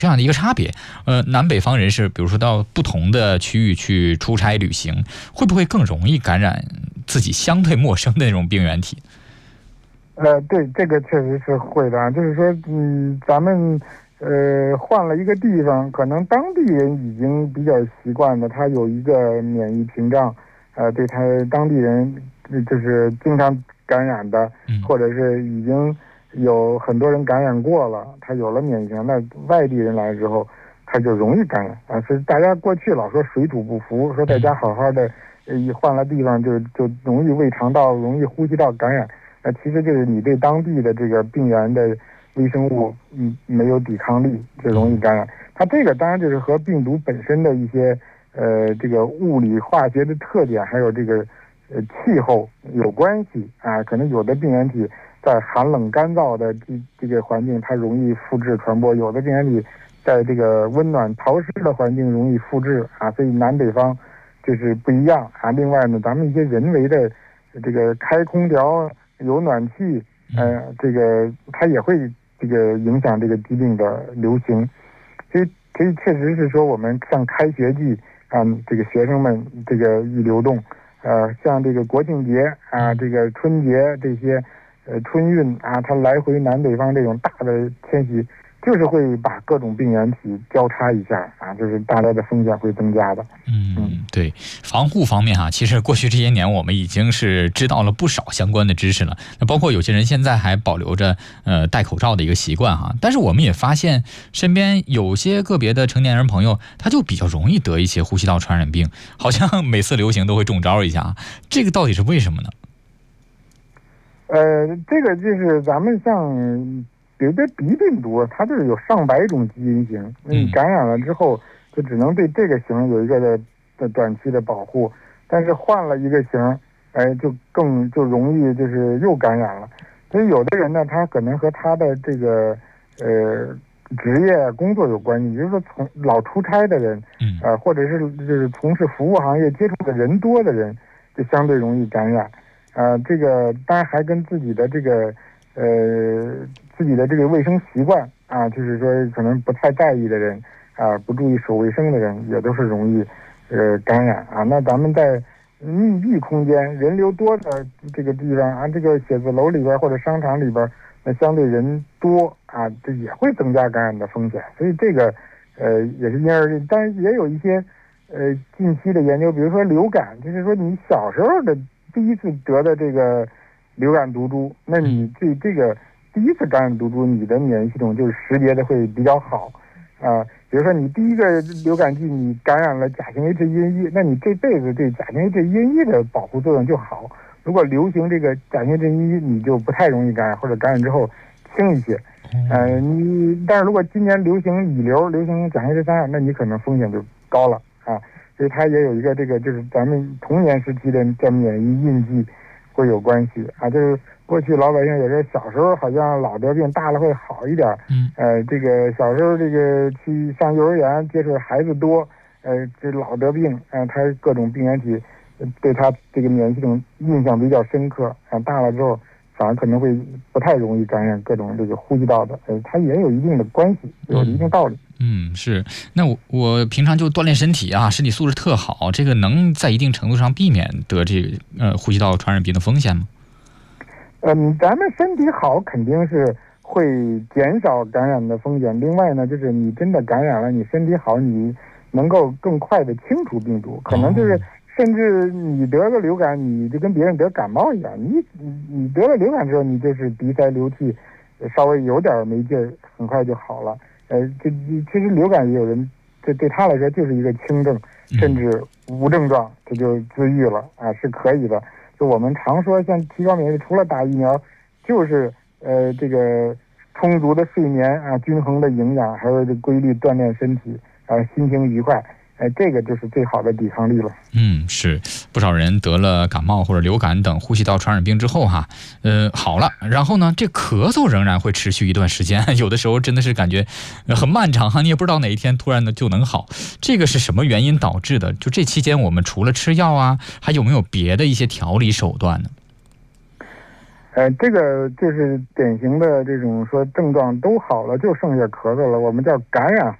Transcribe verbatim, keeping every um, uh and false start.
这样的一个差别。呃，南北方人士，比如说到不同的区域去出差旅行，会不会更容易感染自己相对陌生的那种病原体？ 呃，对，这个确实是会的啊。就是说，嗯，咱们呃换了一个地方，可能当地人已经比较习惯了，他有一个免疫屏障，呃，对他当地人就是经常感染的，或者是已经有很多人感染过了，他有了免疫屏障，那外地人来之后，他就容易感染啊。是大家过去老说水土不服，说在家好好的，一换了地方就就容易胃肠道、容易呼吸道感染。那其实就是你对当地的这个病原的微生物，嗯，没有抵抗力，就容易感染。它这个当然就是和病毒本身的一些呃这个物理化学的特点，还有这个呃气候有关系啊。可能有的病原体在寒冷干燥的这这个环境，它容易复制传播；有的病原体在这个温暖潮湿的环境容易复制啊。所以南北方就是不一样啊。另外呢，咱们一些人为的这个开空调。有暖气，呃，这个它也会这个影响这个疾病的流行，所以所以确实是说，我们像开学季啊，这个学生们这个一流动，呃，像这个国庆节啊，这个春节这些，呃，春运啊，它来回南北方这种大的迁徙，就是会把各种病原体交叉一下啊，就是大家的风险会增加的。 嗯，对，防护方面哈、啊，其实过去这些年我们已经是知道了不少相关的知识了。那包括有些人现在还保留着呃戴口罩的一个习惯哈，但是我们也发现身边有些个别的成年人朋友，他就比较容易得一些呼吸道传染病，好像每次流行都会中招一下啊，这个到底是为什么呢？ 呃，这个就是咱们像。有的鼻病毒，它就是有上百种基因型，你感染了之后，就只能对这个型有一个的的短期的保护，但是换了一个型，哎，就更就容易就是又感染了。所以有的人呢，他可能和他的这个呃职业工作有关系，比如说从老出差的人，呃，或者是就是从事服务行业接触的人多的人，就相对容易感染。呃，这个当然还跟自己的这个呃。自己的这个卫生习惯啊，就是说可能不太在意的人啊，不注意守卫生的人，也都是容易呃感染啊。那咱们在密闭空间、人流多的这个地方啊，这个写字楼里边或者商场里边，那相对人多啊，这也会增加感染的风险。所以这个呃也是因人而异，但是也有一些呃近期的研究，比如说流感，就是说你小时候的第一次得的这个流感毒株，那你对这个。第一次感染毒株，你的免疫系统就是识别的会比较好，啊、呃，比如说你第一个流感季你感染了甲型 H 一 N 一，那你这辈子对甲型 H 一 N 一的保护作用就好。如果流行这个甲型 H 一 N 一，你就不太容易感染，或者感染之后轻一些。呃，你但是如果今年流行乙流，流行甲型 H 三 二，那你可能风险就高了啊。所以它也有一个这个就是咱们童年时期的叫免疫印记会有关系啊，就是。过去老百姓有时候小时候好像老得病，大了会好一点。嗯，呃，这个小时候这个去上幼儿园接触孩子多，呃，这老得病，呃，他各种病原体对他这个免疫系统印象比较深刻。啊，大了之后反而可能会不太容易感染各种这个呼吸道的，呃，它也有一定的关系，有一定道理。 嗯，是。那我我平常就锻炼身体啊，身体素质特好，这个能在一定程度上避免得这个呃呼吸道传染病的风险吗？ 嗯，咱们身体好肯定是会减少感染的风险。另外呢，就是你真的感染了，你身体好，你能够更快的清除病毒。可能就是甚至你得了流感，你就跟别人得感冒一样。你你得了流感之后，你就是鼻塞流涕，稍微有点没劲儿，很快就好了。呃，这其实流感也有人，这对他来说就是一个轻症，甚至无症状，这就自愈了啊，是可以的。就我们常说，像提高免疫力，除了打疫苗，就是呃这个充足的睡眠啊，均衡的营养，还有这规律锻炼身体啊，心情愉快，哎、呃，这个就是最好的抵抗力了。 嗯，是不少人得了感冒或者流感等呼吸道传染病之后哈，呃好了，然后呢，这咳嗽仍然会持续一段时间，有的时候真的是感觉很漫长哈，你也不知道哪一天突然的就能好，这个是什么原因导致的？就这期间我们除了吃药啊，还有没有别的一些调理手段呢？ 呃，这个就是典型的这种说症状都好了，就剩下咳嗽了，我们叫感染